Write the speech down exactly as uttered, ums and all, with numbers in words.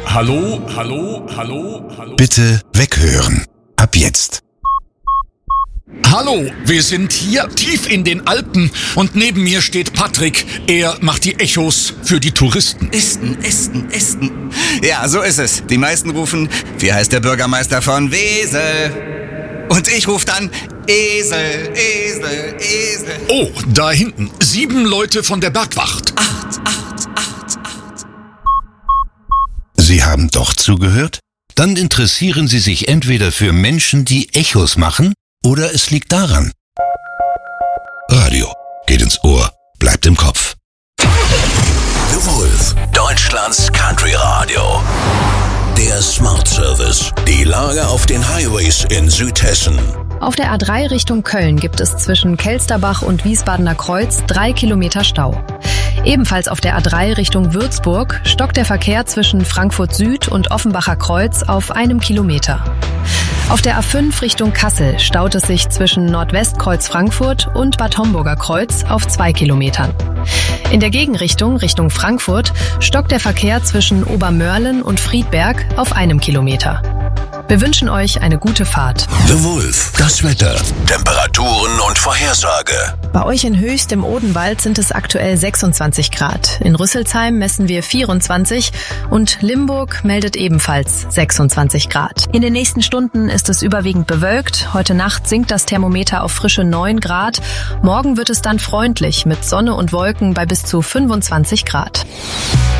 Hallo, hallo, hallo, hallo. Bitte weghören. Ab jetzt. Hallo, wir sind hier tief in den Alpen und neben mir steht Patrick. Er macht die Echos für die Touristen. Esten, Esten, Esten. Ja, so ist es. Die meisten rufen, wie heißt der Bürgermeister von Wesel? Und ich rufe dann Esel, Esel, Esel. Oh, da hinten. Sieben Leute von der Bergwacht. Acht, acht, acht, acht. Sie haben doch zugehört? Dann interessieren Sie sich entweder für Menschen, die Echos machen, oder es liegt daran. Radio geht ins Ohr, bleibt im Kopf. The Wolf, Deutschlands Country Radio. Der Smart Service. Die Lage auf den Highways in Südhessen. Auf der A drei Richtung Köln gibt es zwischen Kelsterbach und Wiesbadener Kreuz drei Kilometer Stau. Ebenfalls auf der A drei Richtung Würzburg stockt der Verkehr zwischen Frankfurt Süd und Offenbacher Kreuz auf einem Kilometer. Auf der A fünf Richtung Kassel staut es sich zwischen Nordwestkreuz Frankfurt und Bad Homburger Kreuz auf zwei Kilometern. In der Gegenrichtung, Richtung Frankfurt, stockt der Verkehr zwischen Obermörlen und Friedberg auf einem Kilometer. Wir wünschen euch eine gute Fahrt. The Wolf, das Wetter, Temperaturen und Vorhersage. Bei euch in Höchst im Odenwald sind es aktuell sechsundzwanzig Grad. In Rüsselsheim messen wir vierundzwanzig und Limburg meldet ebenfalls sechsundzwanzig Grad. In den nächsten Stunden ist es überwiegend bewölkt. Heute Nacht sinkt das Thermometer auf frische neun Grad. Morgen wird es dann freundlich mit Sonne und Wolken bei bis zu fünfundzwanzig Grad.